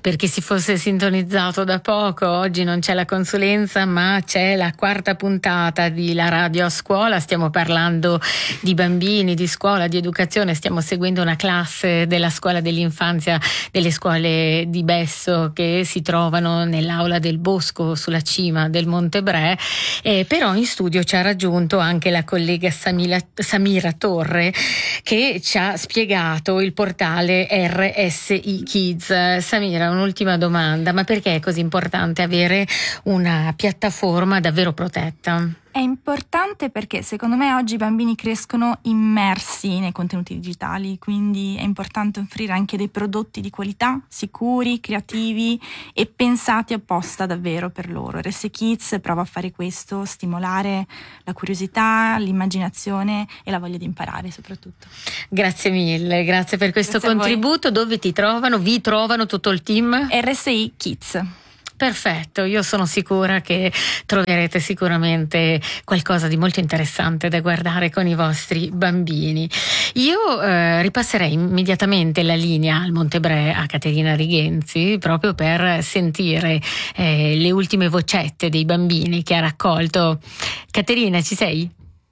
Per chi si fosse sintonizzato da poco, oggi non c'è la consulenza, ma c'è la quarta puntata di La Radio a Scuola. Stiamo parlando di bambini, di scuola, di educazione. Stiamo seguendo una classe della scuola dell'infanzia delle scuole di Besso che si trovano nell'aula del Bosco sulla cima del Monte Bre. Però in studio ci ha raggiunto anche la collega Samira Torre, che ci ha spiegato il portale RSI Kids. Samira, un'ultima domanda: ma perché è così importante avere una piattaforma davvero protetta? È importante perché secondo me oggi i bambini crescono immersi nei contenuti digitali, quindi è importante offrire anche dei prodotti di qualità, sicuri, creativi e pensati apposta davvero per loro. RSI Kids prova a fare questo, stimolare la curiosità, l'immaginazione e la voglia di imparare soprattutto. Grazie mille, grazie per questo contributo. Dove ti trovano? Vi trovano tutto il team? RSI Kids. Perfetto, io sono sicura che troverete sicuramente qualcosa di molto interessante da guardare con i vostri bambini. Io ripasserei immediatamente la linea al Monte Bre a Caterina Righenzi, proprio per sentire le ultime vocette dei bambini che ha raccolto. Caterina, ci sei?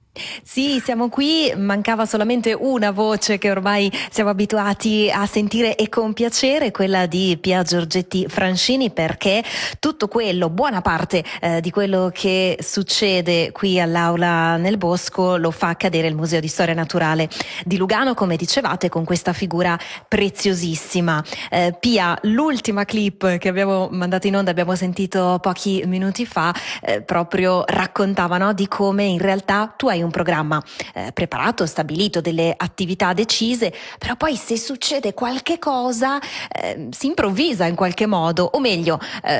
Sì, siamo qui, mancava solamente una voce che ormai siamo abituati a sentire e con piacere, quella di Pia Giorgetti Francini, perché tutto quello, buona parte di quello che succede qui all'aula nel Bosco lo fa accadere il Museo di Storia Naturale di Lugano, come dicevate, con questa figura preziosissima. Pia, l'ultima clip che abbiamo mandato in onda, abbiamo sentito pochi minuti fa, proprio raccontava, no, di come in realtà tu hai un programma preparato, stabilito, delle attività decise, però poi se succede qualche cosa si improvvisa in qualche modo, o meglio,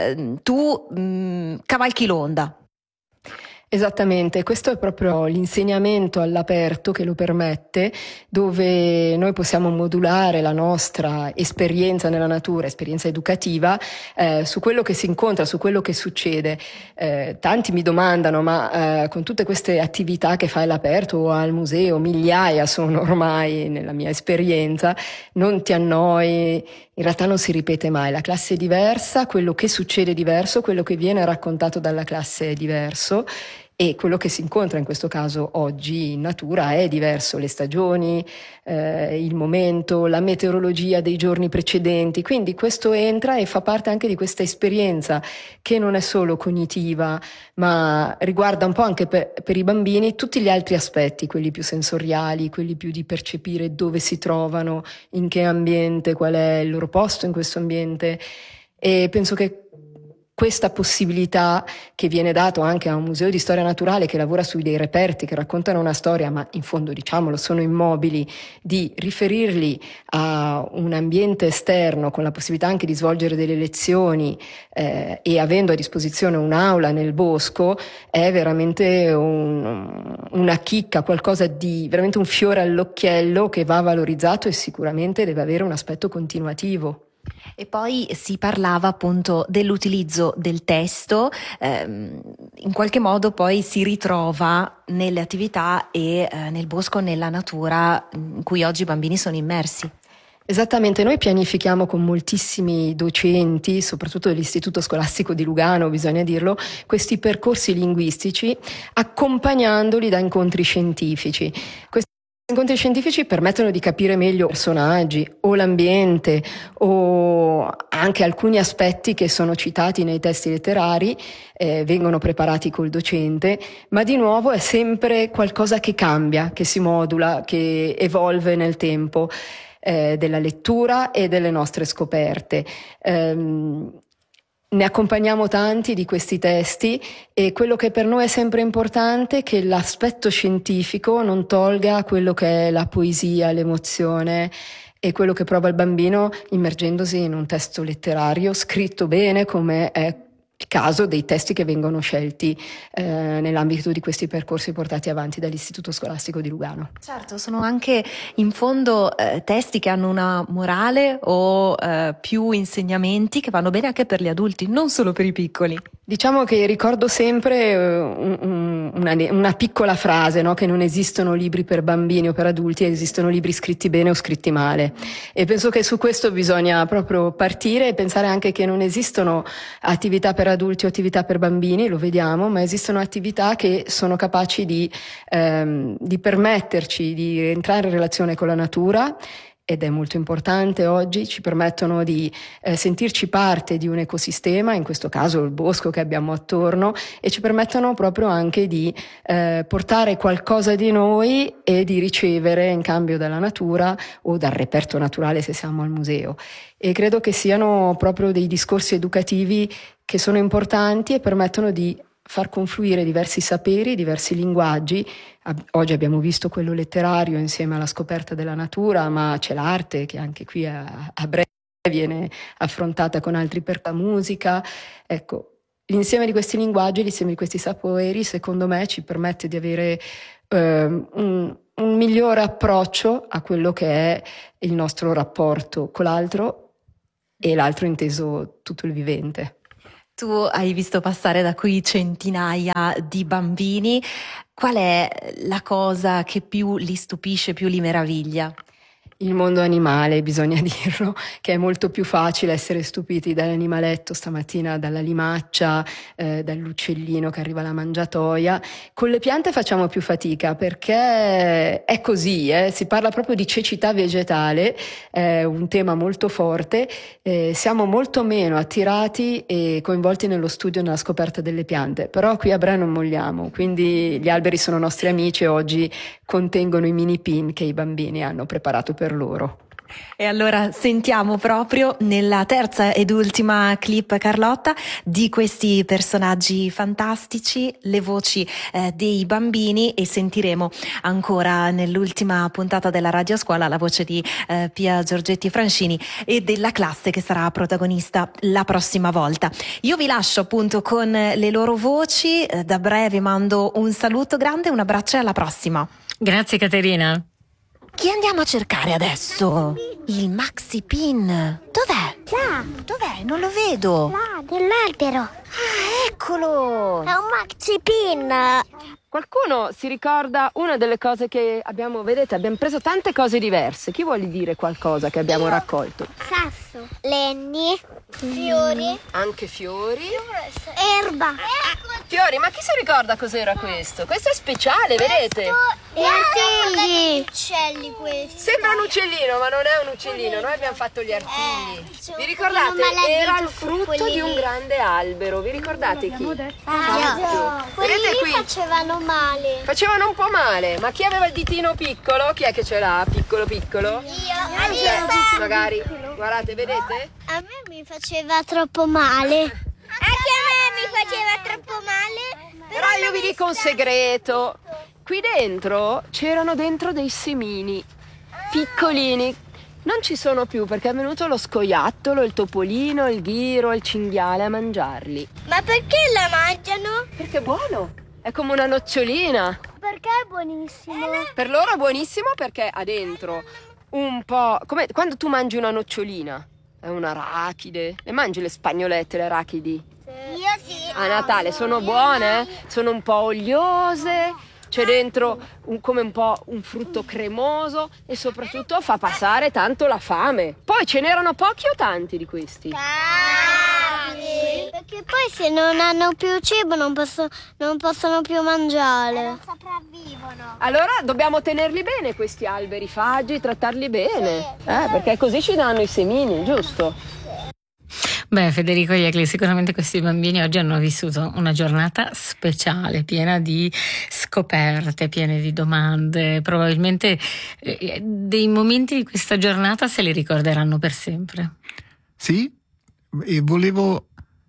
tu cavalchi l'onda. Esattamente, questo è proprio l'insegnamento all'aperto che lo permette, dove noi possiamo modulare la nostra esperienza nella natura, esperienza educativa, su quello che si incontra, su quello che succede. Tanti mi domandano, ma con tutte queste attività che fai all'aperto o al museo, migliaia sono ormai nella mia esperienza, non ti annoi? In realtà non si ripete mai, la classe è diversa, quello che succede è diverso, quello che viene raccontato dalla classe è diverso. E quello che si incontra in questo caso oggi in natura è diverso, le stagioni, il momento, la meteorologia dei giorni precedenti, quindi questo entra e fa parte anche di questa esperienza che non è solo cognitiva, ma riguarda un po' anche per i bambini tutti gli altri aspetti, quelli più sensoriali, quelli più di percepire dove si trovano, in che ambiente, qual è il loro posto in questo ambiente. E penso che questa possibilità che viene dato anche a un museo di storia naturale che lavora su dei reperti che raccontano una storia, ma in fondo diciamolo sono immobili, di riferirli a un ambiente esterno con la possibilità anche di svolgere delle lezioni e avendo a disposizione un'aula nel bosco, è veramente una chicca, qualcosa di veramente un fiore all'occhiello che va valorizzato e sicuramente deve avere un aspetto continuativo. E poi si parlava appunto dell'utilizzo del testo, in qualche modo poi si ritrova nelle attività e nel bosco, nella natura in cui oggi i bambini sono immersi. Esattamente, noi pianifichiamo con moltissimi docenti, soprattutto dell'Istituto Scolastico di Lugano, bisogna dirlo, questi percorsi linguistici accompagnandoli da incontri scientifici. Questi incontri scientifici permettono di capire meglio i personaggi o l'ambiente o anche alcuni aspetti che sono citati nei testi letterari, vengono preparati col docente, ma di nuovo è sempre qualcosa che cambia, che si modula, che evolve nel tempo della lettura e delle nostre scoperte. Ne accompagniamo tanti di questi testi e quello che per noi è sempre importante è che l'aspetto scientifico non tolga quello che è la poesia, l'emozione e quello che prova il bambino immergendosi in un testo letterario scritto bene come è il caso dei testi che vengono scelti nell'ambito di questi percorsi portati avanti dall'Istituto Scolastico di Lugano. Certo, sono anche in fondo testi che hanno una morale o più insegnamenti che vanno bene anche per gli adulti, non solo per i piccoli. Diciamo che ricordo sempre una piccola frase, no? Che non esistono libri per bambini o per adulti, esistono libri scritti bene o scritti male, e penso che su questo bisogna proprio partire e pensare anche che non esistono attività per adulti o attività per bambini, lo vediamo, ma esistono attività che sono capaci di permetterci di entrare in relazione con la natura, ed è molto importante oggi, ci permettono di sentirci parte di un ecosistema, in questo caso il bosco che abbiamo attorno, e ci permettono proprio anche di portare qualcosa di noi e di ricevere in cambio dalla natura o dal reperto naturale se siamo al museo. E credo che siano proprio dei discorsi educativi che sono importanti e permettono di far confluire diversi saperi, diversi linguaggi. Oggi abbiamo visto quello letterario insieme alla scoperta della natura, ma c'è l'arte che anche qui a breve viene affrontata con altri per la musica. Ecco, l'insieme di questi linguaggi, l'insieme di questi saperi, secondo me ci permette di avere un migliore approccio a quello che è il nostro rapporto con l'altro, e l'altro inteso tutto il vivente. Tu hai visto passare da qui centinaia di bambini. Qual è la cosa che più li stupisce, più li meraviglia? Il mondo animale, bisogna dirlo, che è molto più facile essere stupiti dall'animaletto stamattina, dalla limaccia, dall'uccellino che arriva alla mangiatoia. Con le piante facciamo più fatica perché è così, si parla proprio di cecità vegetale, è un tema molto forte, siamo molto meno attirati e coinvolti nello studio e nella scoperta delle piante, però qui a Brea non molliamo, quindi gli alberi sono nostri amici e oggi contengono i mini pin che i bambini hanno preparato per loro. E allora sentiamo proprio nella terza ed ultima clip, Carlotta, di questi personaggi fantastici, le voci dei bambini, e sentiremo ancora nell'ultima puntata della Radio Scuola la voce di Pia Giorgetti Francini e della classe che sarà protagonista la prossima volta. Io vi lascio appunto con le loro voci, da breve mando un saluto grande, un abbraccio e alla prossima. Grazie Caterina. Chi andiamo a cercare adesso? Il Maxi Pin. Dov'è? Là. Dov'è? Non lo vedo. Là, nell'albero. Ah, eccolo! È un Maxi Pin. Qualcuno si ricorda una delle cose che abbiamo, vedete, abbiamo preso tante cose diverse. Chi vuole dire qualcosa che abbiamo raccolto? Sasso. Legni. Fiori. Anche fiori. Erba. Fiori, ma chi si ricorda cos'era questo? Questo è speciale, vedete? E artigli. Uccelli questi. Sembra un uccellino, ma non è un uccellino. Noi abbiamo fatto gli artigli. Vi ricordate? quello Era il maledetto, frutto quelli di un lì. grande albero. Vi ricordate chi? Quelli Vedete lì qui? facevano male. Facevano un po' male, ma chi aveva il ditino piccolo? Chi è che ce l'ha? Piccolo piccolo? Io. Magari, guardate, vedete? A me mi faceva troppo male. Anche a me mi faceva troppo male. Però io vi dico un segreto. Qui dentro c'erano dei semini piccolini. Non ci sono più perché è venuto lo scoiattolo, il topolino, il ghiro, il cinghiale a mangiarli. Ma perché la mangiano? Perché è buono, è come una nocciolina. Perché è buonissimo. Per loro è buonissimo perché ha dentro un po'... come quando tu mangi una nocciolina, è un'arachide. Le mangi le spagnolette, le arachidi? Io sì. A Natale sono buone, sono un po' oliose. C'è dentro come un po' un frutto cremoso e soprattutto fa passare tanto la fame. Poi ce n'erano pochi o tanti di questi? Tanti. Perché poi se non hanno più cibo non possono più mangiare. Non sopravvivono. Allora dobbiamo tenerli bene questi alberi faggi, trattarli bene. Perché così ci danno i semini, giusto? Beh, Federico Iegli, sicuramente questi bambini oggi hanno vissuto una giornata speciale, piena di scoperte, piena di domande. Probabilmente dei momenti di questa giornata se li ricorderanno per sempre. Sì, e volevo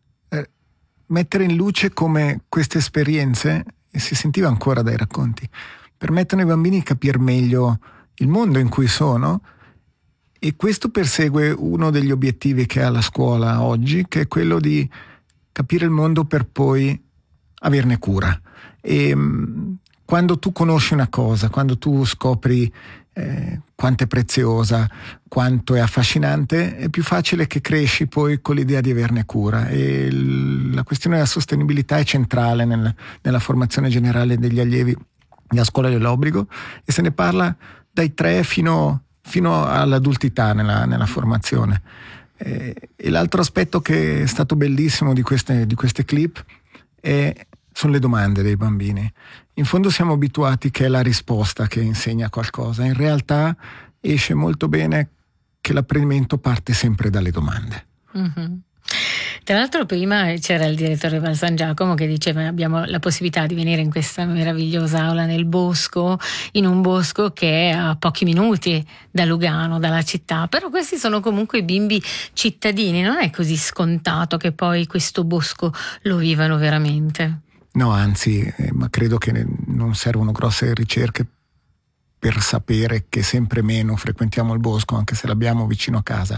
mettere in luce come queste esperienze, e si sentiva ancora dai racconti, permettono ai bambini di capire meglio il mondo in cui sono. E questo persegue uno degli obiettivi che ha la scuola oggi, che è quello di capire il mondo per poi averne cura. E quando tu conosci una cosa, quando tu scopri quanto è preziosa, quanto è affascinante, è più facile che cresci poi con l'idea di averne cura. E la questione della sostenibilità è centrale nella formazione generale degli allievi della scuola dell'obbligo, e se ne parla dai 3 fino all'adultità nella formazione. E l'altro aspetto che è stato bellissimo di queste clip sono le domande dei bambini. In fondo siamo abituati che è la risposta che insegna qualcosa, in realtà esce molto bene che l'apprendimento parte sempre dalle domande. Mm-hmm. Tra l'altro prima c'era il direttore Val San Giacomo che diceva: abbiamo la possibilità di venire in questa meravigliosa aula nel bosco, in un bosco che è a pochi minuti da Lugano, dalla città, però questi sono comunque i bimbi cittadini, non è così scontato che poi questo bosco lo vivano veramente. No, anzi, ma credo che non servono grosse ricerche per sapere che sempre meno frequentiamo il bosco, anche se l'abbiamo vicino a casa.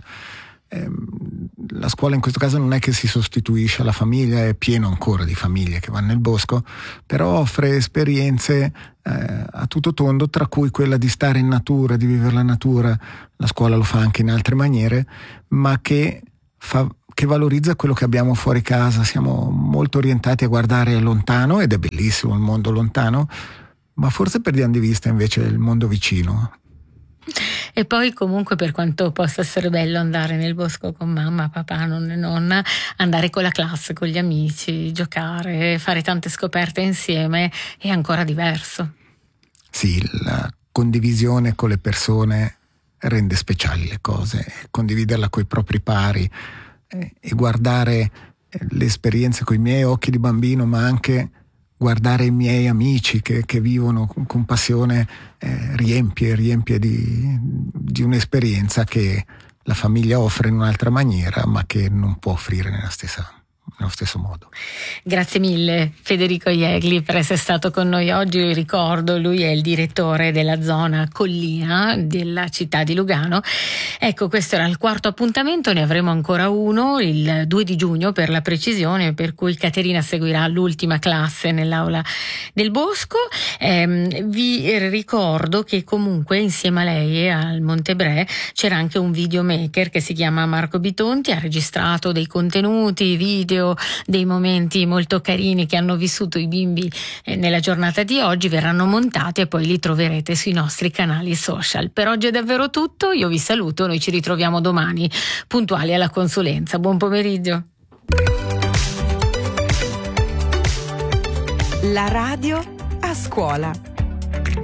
La scuola in questo caso non è che si sostituisce alla famiglia, è pieno ancora di famiglie che vanno nel bosco, però offre esperienze a tutto tondo, tra cui quella di stare in natura, di vivere la natura. La scuola lo fa anche in altre maniere, ma che valorizza quello che abbiamo fuori casa. Siamo molto orientati a guardare lontano, ed è bellissimo il mondo lontano, ma forse perdiamo di vista invece il mondo vicino. E poi comunque, per quanto possa essere bello andare nel bosco con mamma, papà, nonno e nonna, andare con la classe, con gli amici, giocare, fare tante scoperte insieme è ancora diverso. Sì, la condivisione con le persone rende speciali le cose, condividerla coi propri pari e guardare le esperienze coi miei occhi di bambino, ma anche guardare i miei amici che vivono con passione, riempie di un'esperienza che la famiglia offre in un'altra maniera, ma che non può offrire nello stesso modo. Grazie mille Federico Jegli per essere stato con noi oggi. Ricordo, lui è il direttore della zona collina della città di Lugano. Ecco, questo era il 4º appuntamento, ne avremo ancora uno il 2 di giugno per la precisione, per cui Caterina seguirà l'ultima classe nell'aula del bosco. Vi ricordo che comunque insieme a lei e al Montebrè c'era anche un videomaker che si chiama Marco Bitonti, ha registrato dei contenuti, video, dei momenti molto carini che hanno vissuto i bimbi nella giornata di oggi, verranno montati e poi li troverete sui nostri canali social. Per oggi è davvero tutto, io vi saluto, noi ci ritroviamo domani puntuali alla consulenza. Buon pomeriggio. La radio a scuola.